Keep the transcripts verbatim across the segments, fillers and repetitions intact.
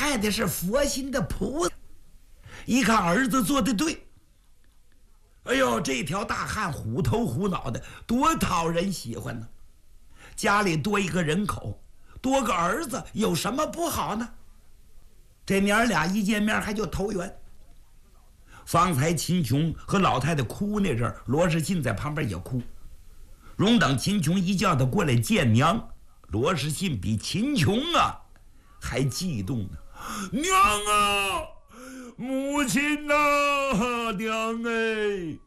太太是佛心的菩萨，一看儿子做的对，哎呦，这条大汉虎头虎脑的，多讨人喜欢呢！家里多一个人口，多个儿子，有什么不好呢？这娘俩一见面还就投缘。方才秦琼和老太太哭那阵儿，罗世信在旁边也哭。容等秦琼一叫他过来见娘，罗世信比秦琼啊还激动呢。娘啊，母亲呐、啊，娘哎！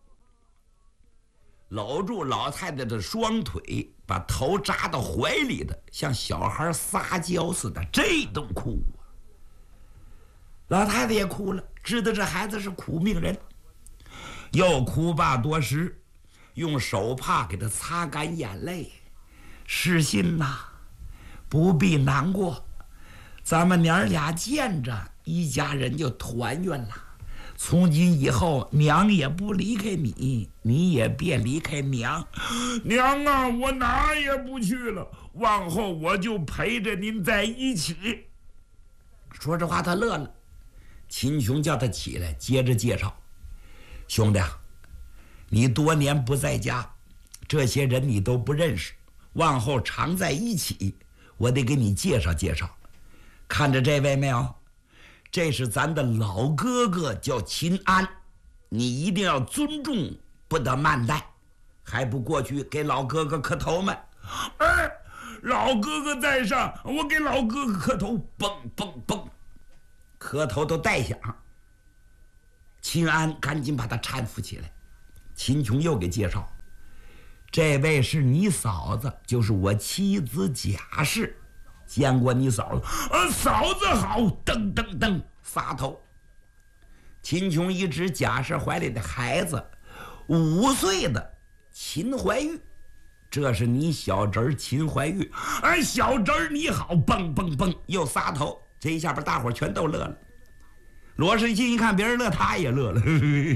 搂住老太太的双腿，把头扎到怀里的，像小孩撒娇似的，这都哭啊！老太太也哭了，知道这孩子是苦命人，又哭罢多时，用手帕给他擦干眼泪。世信呐，不必难过，咱们娘俩见着，一家人就团圆了。从今以后，娘也不离开你，你也别离开娘。娘啊，我哪也不去了，往后我就陪着您在一起。说这话他乐了。秦琼叫他起来，接着介绍：兄弟啊，你多年不在家，这些人你都不认识，往后常在一起，我得给你介绍介绍。看着这位没有？这是咱的老哥哥，叫秦安，你一定要尊重，不得慢待。还不过去给老哥哥磕头吗？哎，老哥哥在上，我给老哥哥磕头。嘣嘣嘣，磕头都带响。秦安赶紧把他搀扶起来。秦琼又给介绍，这位是你嫂子，就是我妻子贾氏。见过你嫂子？呃，嫂子好！噔噔噔，撒头。秦琼一指贾氏怀里的孩子，五岁的秦怀玉，这是你小侄儿秦怀玉。哎，小侄儿你好！蹦蹦蹦，又撒头。这一下把大伙全都乐了。罗世信一看别人乐，他也乐了。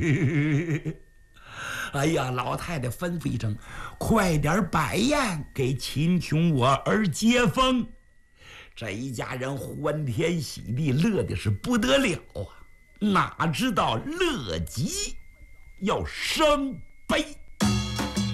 哎呀，老太太吩咐一声，快点摆宴，给秦琼我儿接风。这一家人欢天喜地，乐的是不得了啊！哪知道乐极要生悲。